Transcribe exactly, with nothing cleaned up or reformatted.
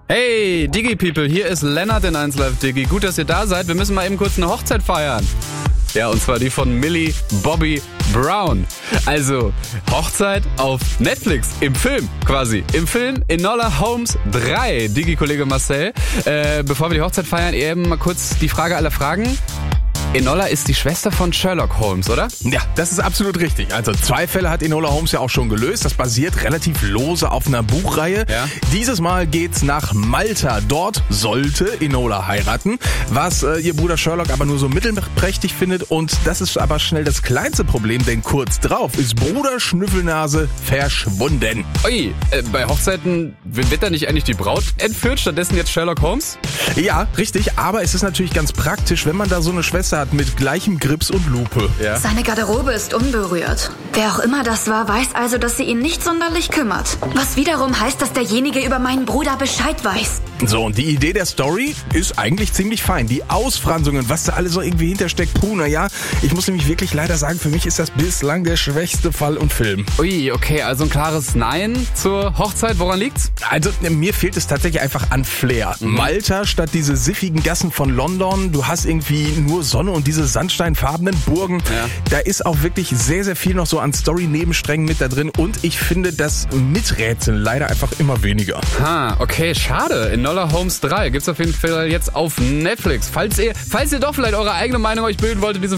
Hey, Digi-People, hier ist Lennart in eins Live Digi. Gut, dass ihr da seid. Wir müssen mal eben kurz eine Hochzeit feiern. Ja, und zwar die von Millie Bobby Brown. Also, Hochzeit auf Netflix, im Film quasi. Im Film Enola Holmes drei, Digi-Kollege Marcel. Äh, bevor wir die Hochzeit feiern, eben mal kurz die Frage aller Fragen. Enola ist die Schwester von Sherlock Holmes, oder? Ja, das ist absolut richtig. Also zwei Fälle hat Enola Holmes ja auch schon gelöst. Das basiert relativ lose auf einer Buchreihe. Ja. Dieses Mal geht's nach Malta. Dort sollte Enola heiraten, was äh, ihr Bruder Sherlock aber nur so mittelprächtig findet. Und das ist aber schnell das kleinste Problem, denn kurz drauf ist Bruder Schnüffelnase verschwunden. Ui, äh, bei Hochzeiten wird da nicht eigentlich die Braut entführt, stattdessen jetzt Sherlock Holmes? Ja, richtig. Aber es ist natürlich ganz praktisch, wenn man da so eine Schwester hat mit gleichem Grips und Lupe. Ja. Seine Garderobe ist unberührt. Wer auch immer das war, weiß also, dass sie ihn nicht sonderlich kümmert. Was wiederum heißt, dass derjenige über meinen Bruder Bescheid weiß. So, und die Idee der Story ist eigentlich ziemlich fein. Die Ausfranzungen, was da alles so irgendwie hintersteckt, puh, naja, ich muss nämlich wirklich leider sagen, für mich ist das bislang der schwächste Fall und Film. Ui, okay, also ein klares Nein zur Hochzeit. Woran liegt's? Also, mir fehlt es tatsächlich einfach an Flair. Mhm. Malta statt diese siffigen Gassen von London, du hast irgendwie nur Sonne und diese sandsteinfarbenen Burgen. Ja. Da ist auch wirklich sehr, sehr viel noch so an Story-Nebensträngen mit da drin und ich finde das Miträtseln leider einfach immer weniger. Ha, okay, schade. Enola Holmes drei gibt's auf jeden Fall jetzt auf Netflix. Falls ihr, falls ihr doch vielleicht eure eigene Meinung euch bilden wolltet, diesen